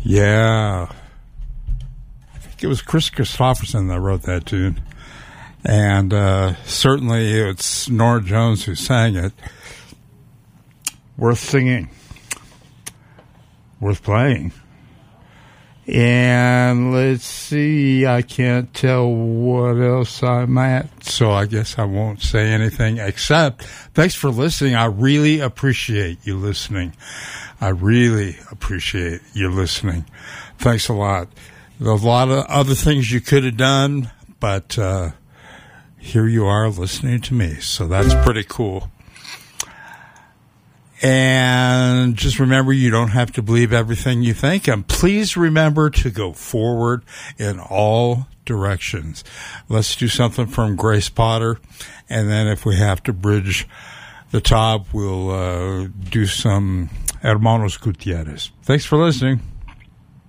Yeah. I think it was Chris Christopherson that wrote that tune. And certainly it's Norah Jones who sang it. Worth singing. Worth playing. And let's see, I can't tell what else I'm at, so I guess I won't say anything except thanks for listening. I really appreciate you listening. I really appreciate you listening. Thanks a lot. There's a lot of other things you could have done, but here you are listening to me, so that's pretty cool. And just remember, you don't have to believe everything you think. And please remember to go forward in all directions. Let's do something from Grace Potter. And then if we have to bridge the top, we'll do some Hermanos Gutierrez. Thanks for listening.